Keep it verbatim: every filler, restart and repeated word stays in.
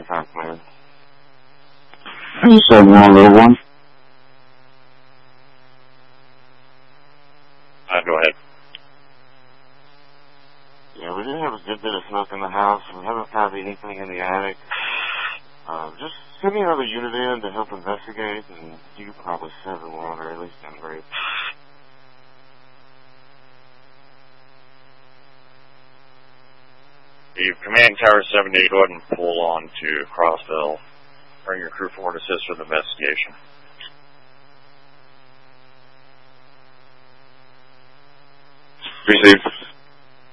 contact, man. seven one oh one. Uh, go ahead. Yeah, we did have a good bit of smoke in the house. We haven't found anything in the attic. Uh, just send me another unit in to help investigate, and you could probably seven one or at least downgrade. The Command Tower seventy, go ahead and pull on to Crossville. Bring your crew forward to assist with the investigation. Received.